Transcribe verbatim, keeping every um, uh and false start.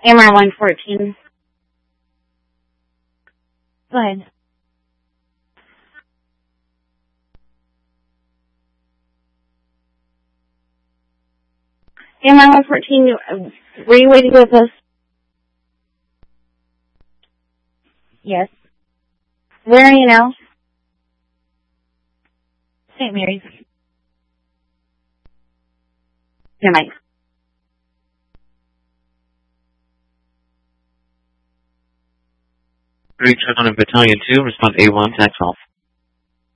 A M R one fourteen. Go ahead. A M R one fourteen, were you waiting with us? Yes. Where are you now? Saint Mary's. Good night. Reach out on Battalion two, respond A one, tax off.